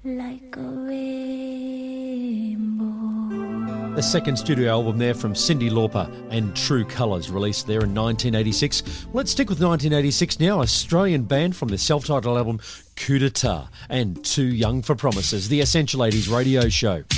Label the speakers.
Speaker 1: like a rainbow.
Speaker 2: The second studio album there from Cyndi Lauper and True Colours, released there in 1986. Let's stick with 1986 now. Australian band from their self-titled album Coup d'etat and Too Young for Promises, the Essential 80s radio show.